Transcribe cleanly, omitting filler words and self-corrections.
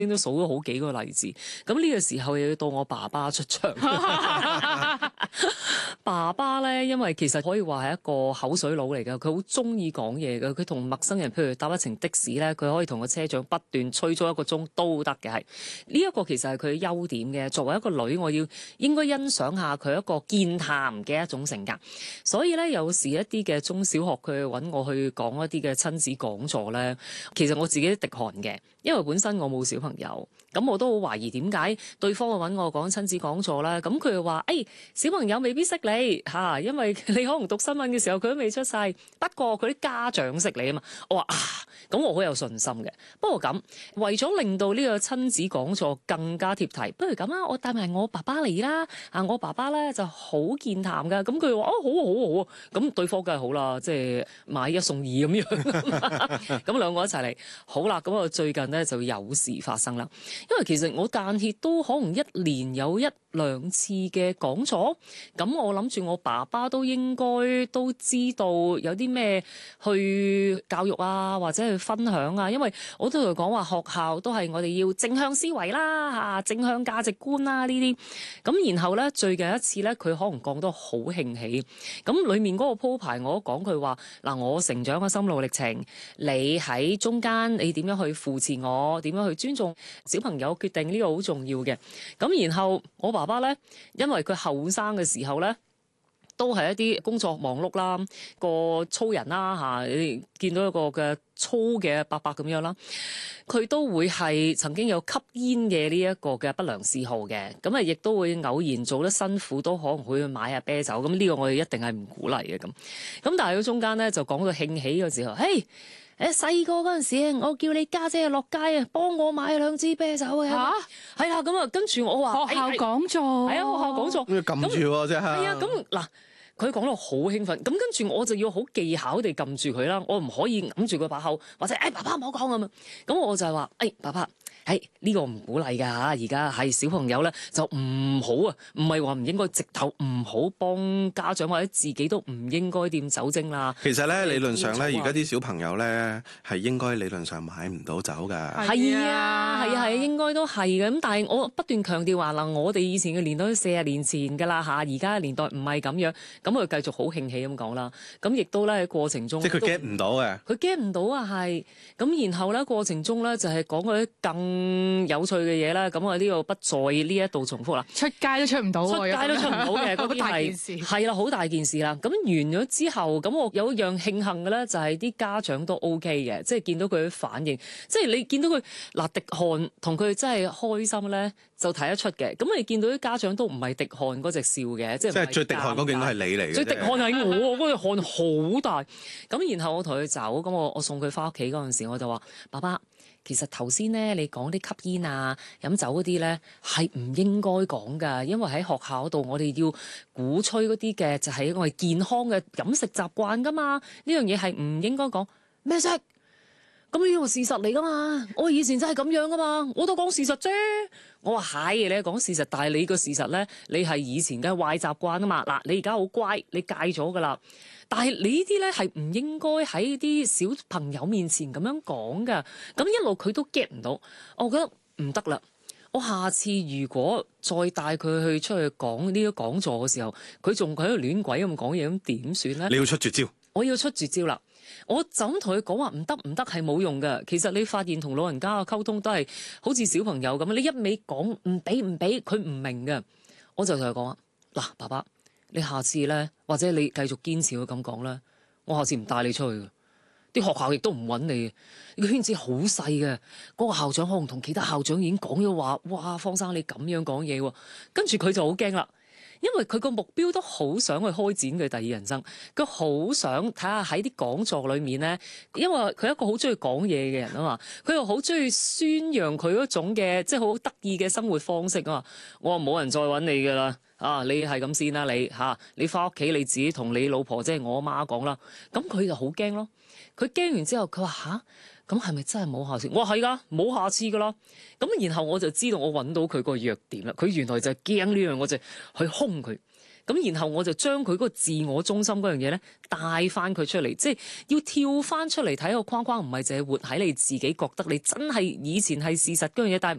都數咗好幾個例子。咁呢個時候又要到我爸爸出場。爸爸咧，因為其實可以話係一個口水佬嚟㗎，佢好中意講嘢㗎。佢同陌生人，譬如搭一程的士咧，佢可以同個車長不斷吹咗1個鐘都得嘅。係呢一個其實係佢嘅優點嘅。作為一個女，我應該欣賞下佢一個健談嘅一種性格。所以咧，有時一啲嘅中小學佢揾我去講一啲嘅親子講座咧，其實我自己都滴汗嘅，因為本身我冇小朋友，咁我都好懷疑點解對方會揾我講親子講座啦。咁佢又話：小朋友未必識你嚇，因為你可能讀新聞嘅時候佢都未出世，不過佢啲家長識你啊嘛。我話咁我好有信心嘅。不過咁為咗令到呢個親子講座更加貼題，不如咁啦，我帶埋我爸爸嚟啦。我爸爸咧就好健談㗎。咁佢話：好啊好啊好啊。咁對方梗係好啦，即係買1送2咁樣。咁兩個一齊嚟，好啦。咁我最近咧就有事發生啦。因為其實我間歇都可能1年有1-2次嘅講座，咁我諗住我爸爸都應該都知道有啲咩去教育啊，或者去分享啊。因為我都同佢講話，學校都係我哋要正向思維啦，正向價值觀啦呢啲。咁然後咧，最近一次咧，佢可能講得好興起，咁裡面嗰個鋪排我都講佢話嗱，我成長嘅心路歷程，你喺中間你點樣去扶持我，點樣去尊重小朋友決定，呢個好重要嘅。咁然後我爸爸咧，因為佢後生嘅時候咧，都係一啲工作忙碌啦，個粗人啦嚇，你見到一個嘅粗嘅伯伯咁樣啦，佢都會係曾經有吸煙嘅呢一個嘅不良嗜好嘅，咁亦都會偶然做得辛苦都可能會去買下啤酒，咁呢個我哋一定係唔鼓勵嘅咁。咁但係佢中間咧就講到興起嘅時候，細個嗰陣時，我叫你家姐落街啊，幫我買2支啤酒嘅。係啦，咁跟住我話學校講座， 係啊，學校講座， 咁要撳住喎，真係。 係啊，咁嗱，佢講到好興奮，咁跟住我就要好技巧地撳住佢啦，我唔可以揞住佢把口，或者爸爸唔好講咁啊。咁我就係話爸爸。呢個唔鼓勵㗎嚇，而家係小朋友咧就唔好啊，唔係話唔應該，直頭唔好幫家長或者自己都唔應該掂酒精啦。 其實咧理論上咧，而家啲小朋友咧係應該理論上買唔到酒㗎。 係啊，應該都係嘅。咁但係我不斷強調話嗱，我哋以前嘅年代40年前㗎啦嚇，而家嘅年代唔係咁樣。咁佢繼續好興起咁講啦。咁亦都咧喺過程中， 即係佢 get 唔到嘅。佢 get 唔到啊，係。咁然後咧過程中咧就係講嗰啲更有趣嘅嘢啦，咁我呢度不在呢一度重複啦。 出街都出唔到， 出街都出唔到嘅嗰啲係啦，好大件事啦。咁完咗之後，咁我有一樣慶幸嘅咧，就係啲家長都 OK 嘅，即係見到佢嘅反應，即係你見到佢嗱滴汗同佢真係開心咧，就睇得出嘅。咁你見到啲家長都唔係滴汗嗰隻笑嘅，即係最滴汗嗰件都係你嚟嘅。 最滴汗係我，嗰隻汗好大。咁然後我同佢走，咁我送佢翻屋企嗰陣時，我就話：爸爸。其實頭先咧，你講啲吸煙啊、飲酒嗰啲咧，係唔應該講㗎，因為喺學校度我哋要鼓吹嗰啲嘅就係我哋健康嘅飲食習慣㗎嘛，呢樣嘢係唔應該講咩啫？咁呢個事實嚟㗎嘛，我以前真係咁樣㗎嘛，我都講事實啫。我話係你講事實，但係你個事實咧，你係以前嘅壞習慣啊嘛。嗱，你而家好乖，你戒咗㗎啦。但係你呢啲咧係唔應該喺啲小朋友面前咁樣講㗎。咁一路佢都 get 唔到，我覺得唔得啦。我下次如果再帶佢去出去講呢啲講座嘅時候，佢仲喺度亂鬼咁講嘢，咁點算咧？ 你要出絕招，我要出絕招啦！我就咁同佢講話唔得係冇用㗎。其實你發現同老人家嘅溝通都係好似小朋友咁，你一味講唔俾，佢唔明㗎。我就同佢講話嗱，爸爸。你下次咧，或者你繼續堅持去咁講咧，我下次唔帶你出去嘅。啲學校亦都唔揾你嘅，個圈子好細嘅。嗰個校長可能同其他校長已經講咗話，哇，方生你咁樣講嘢喎，跟住佢就好驚啦。因為佢個目標都好想去開展佢第二人生，佢好想睇下喺啲講座裏面咧，因為佢係一個好中意講嘢嘅人啊嘛，佢又好中意宣揚佢嗰種嘅即係好得意嘅生活方式啊嘛。我話冇人再揾你噶啦，你係咁先啦，你翻屋企你自己同你老婆即係我阿媽講啦。咁佢就好驚咯，佢驚完之後佢話咁係咪真係冇下次？我話係㗎，冇下次㗎啦。咁然後我就知道我揾到佢個弱點啦。佢原來就係驚呢樣，我就去兇佢。咁咁然後我就將佢嗰個自我中心嗰樣嘢咧帶翻佢出嚟，即係要跳翻出嚟睇個框框，唔係淨係活喺你自己覺得你真係以前係事實嗰樣嘢，但係